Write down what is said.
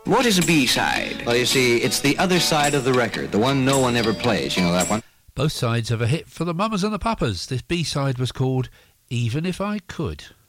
What is a B-side? Well, you see, it's the other side of the record, the one no one ever plays. You know that one? Both sides of a hit for the Mamas and the Papas. This B-side was called Even If I Could.